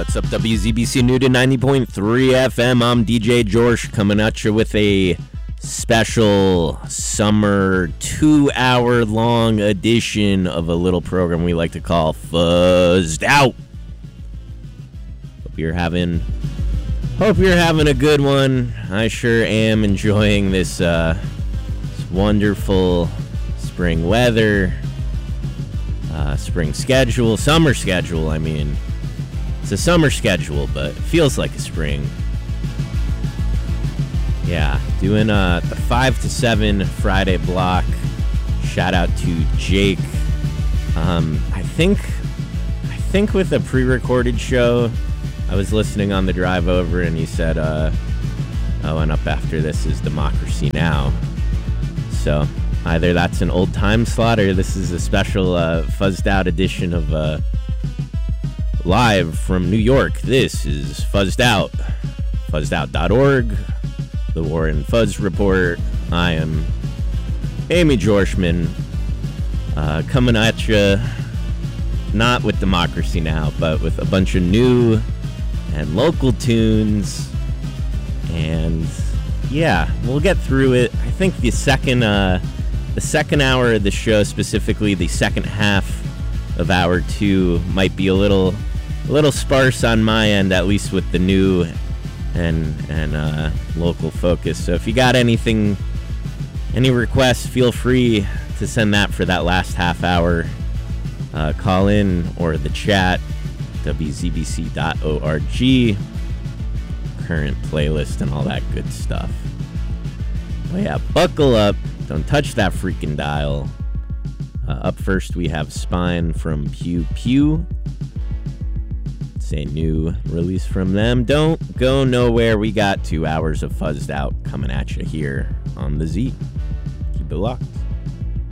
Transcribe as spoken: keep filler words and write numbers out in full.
What's up, W Z B C Newton ninety point three F M? I'm D J George coming at you with a special summer two-hour-long edition of a little program we like to call Fuzzed Out. Hope you're having, hope you're having a good one. I sure am enjoying this, uh, this wonderful spring weather, uh, spring schedule, summer schedule, I mean. It's a summer schedule, but it feels like a spring. Yeah, doing uh, the five to seven Friday block. Shout out to Jake. Um, I think, I think with a pre-recorded show, I was listening on the drive over, and he said, uh, "Oh, and up after this is Democracy Now." So either that's an old time slot, or this is a special uh, fuzzed out edition of. Uh, Live from New York, this is Fuzzed Out, fuzzed out dot org, the Warren Fuzz Report. I am Amy Jorshman, uh, coming at you, not with Democracy Now, but with a bunch of new and local tunes. And yeah, we'll get through it. I think the second, uh, the second hour of the show, specifically the second half of hour two, might be a little. A little sparse on my end, at least with the new and and uh, local focus. So if you got anything, any requests, feel free to send that for that last half hour. Uh, call in or the chat, W Z B C dot org, current playlist and all that good stuff. But yeah, buckle up. Don't touch that freaking dial. Uh, up first, we have Spine from Pew Pew. A new release from them. Don't go nowhere. We got two hours of Fuzzed Out coming at you here on the Z. Keep it locked.